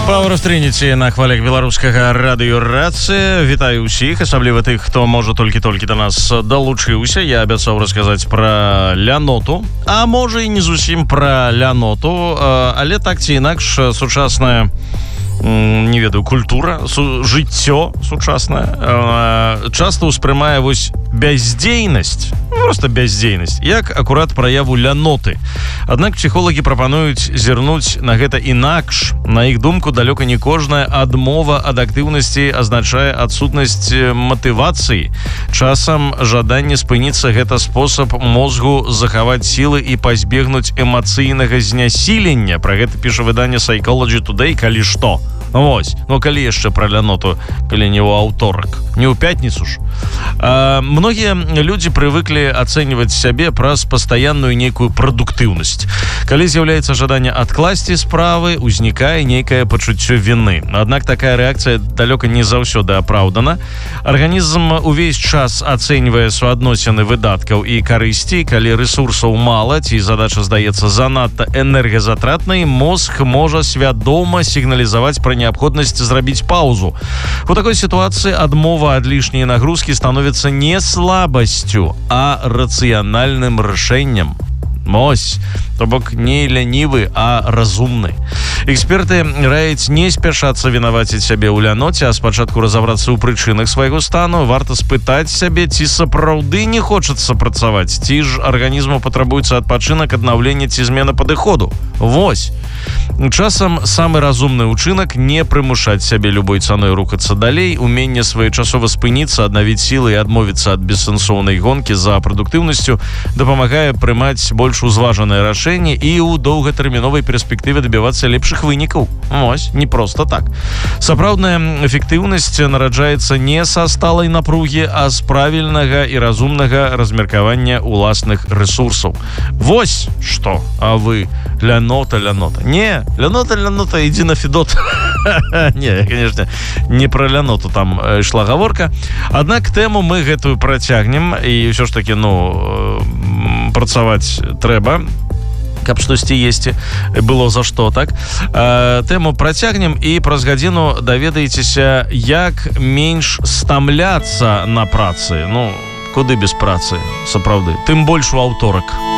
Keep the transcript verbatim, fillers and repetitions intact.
Power of Trinity на хвалях беларускага радыёрацыя. Вітаю ўсіх, асабліва тых, хто можа толькі-толькі да нас далучыўся. Я абяцаў расказаць пра ляноту, а можа і не зусім пра ляноту, але так ці інакш сучасная, не ведаю, культура, су, жыццё сучаснае часта ўспрымае вось бяздзейнасць, просто бяздзейнасць, як акурат праяву ляноты. Аднак псіхолагі прапануюць зірнуць на гэта інакш. На іх думку, далёка не кожная адмова ад актыўнасці азначае адсутнасць матывацыі. Часам жаданне спыніцца гэта спосаб мозгу захаваць сілы і пазбегнуць эмацыйнага знясілення. Пра гэта піша выданне Psychology Today, калі што. Вось, ну калі яшчэ пра ляноту, калі не ў аўторак, не ў пятніцу ж. А, многія людзі прывыклі ацэньваць сябе праз пастаянную нейкую прадуктыўнасць. Калі з'яўляецца жаданне адкласці справы, узнікае нейкае пачуццё віны. Аднак такая рэакцыя далёка не заўсёды апраўдана. Арганізм увесь час ацэньвае суадносіны выдаткаў і карысці. Калі рэсурсаў мала ці задача здаецца занадта энергазатратнай, мозг можа свядома сігналізаваць пра неабходнасць зрабіць паузу. У такой сітуацыі адмова ад лішняй нагрузкі становіцца не слабасцю, а рацыянальным рашэннем. Мось, то бок не лянівы, а разумны. Эксперты раяць не спяшацца вінаваціць сябе ў ляноце, а спачатку разабрацца ў прычынах свайго стану. Варта спытаць сябе, ці сапраўды не хочацца працаваць, ці ж арганізму патрабуецца адпачынак, аднаўленне ці змена падыходу. Вось. Часам самы разумны ўчынак не прымушаць сябе любой цаной рухацца далей, уменне своечасова спыніцца, аднавіць сілы і адмовіцца ад бессэнсоўнай гонкі за прадуктыўнасцю дапамагае прымаць больш узважанае рашэнне і ў доўгатэрміновай перспектыве дабівацца лепшых вынікаў. Вось, не проста так. Сапраўдная эфектыўнасць нараджаецца не са сталай напругі, а з правільнага і разумнага размеркавання ўласных рэсурсаў. Вось што, а вы лянота, лянота. Не, лянота, лянота, ідзі на Федот. Не, конечно, не пра ляноту там ішла гаворка. Аднак тэму мы гэтую працягнем, і ўсё ж такі, ну, працаваць трэба, каб штосьці есці было за што, так? Э, тэму працягнем і праз гадзіну даведаецеся, як менш стамляцца на працы. Ну, куды без працы, сапраўды. Тым больш у аўторак.